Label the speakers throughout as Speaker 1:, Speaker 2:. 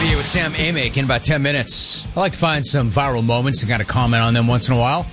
Speaker 1: Interview with Sam Amick in about 10 minutes. I like to find some viral moments and kind of comment on them once in a while.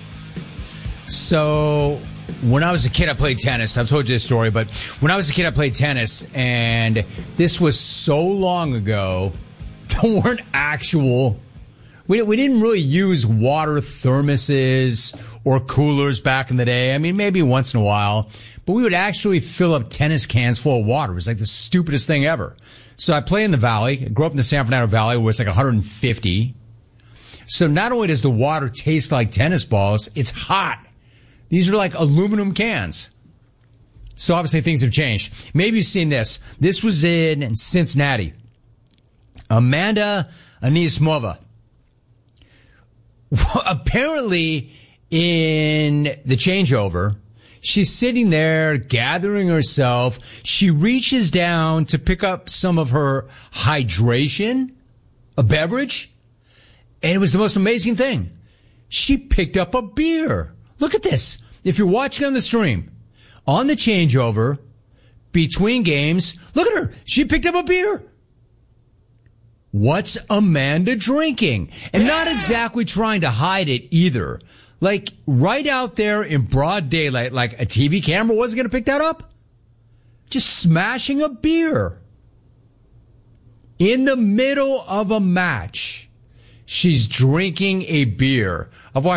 Speaker 1: So, when I was a kid, I played tennis. I've told you this story, but when I was a kid, I played tennis, and this was so long ago, there weren't actual... We didn't really use water thermoses or coolers back in the day. I mean, maybe once in a while. But we would actually fill up tennis cans full of water. It was like the stupidest thing ever. So I play in the Valley. I grew up in the San Fernando Valley where it's like 150. So not only does the water taste like tennis balls, it's hot. These are like aluminum cans. So obviously things have changed. Maybe you've seen this. This was in Cincinnati. Amanda Anisimova. Apparently, in the changeover, she's sitting there gathering herself. She reaches down to pick up some of her hydration, a beverage, and it was the most amazing thing. She picked up a beer. Look at this. If you're watching on the stream, on the changeover, between games, look at her. She picked up a beer. What's Amanda drinking? And not exactly trying to hide it either. Like, right out there in broad daylight, like a TV camera wasn't going to pick that up. Just smashing a beer. In the middle of a match, she's drinking a beer. I've watched